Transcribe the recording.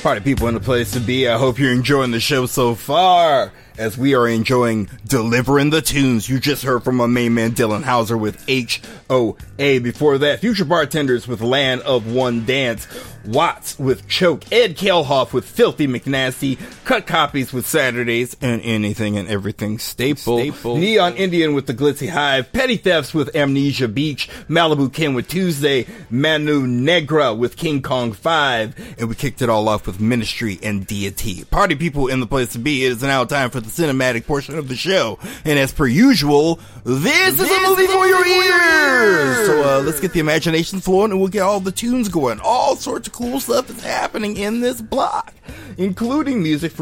Party people in the place to be. I hope you're enjoying the show so far, as we are enjoying Delivering the Tunes. You just heard from my main man Dylan Hauser with HOA. Before that, Future Bartenders with Land of One Dance, Watts with Choke, Ed Kalehoff with Filthy McNasty, Cut Copies with Saturdays, and Anything and Everything Staple. Neon Indian with The Glitzy Hive, Petty Thefts with Amnesia Beach, Malibu Ken with Tuesday, Manu Negra with King Kong 5, and we kicked it all off with Ministry and Deity. Party people in the place to be. It is now time for the cinematic portion of the show, and as per usual, this is a movie for your ears. So let's get the imagination flowing, and we'll get all the tunes going. All sorts of cool stuff is happening in this block, including music from